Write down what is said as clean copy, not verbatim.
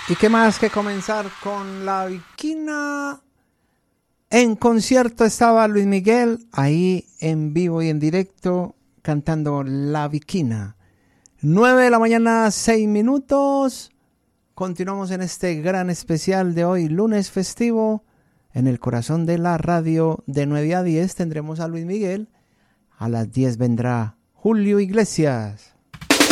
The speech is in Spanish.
Y qué más que comenzar con La Viquina. En concierto estaba Luis Miguel, ahí en vivo y en directo, cantando La Viquina. 9 de la mañana, 6 minutos. Continuamos en este gran especial de hoy, lunes festivo. En el corazón de la radio, de 9 a 10 tendremos a Luis Miguel. A las 10 vendrá Julio Iglesias.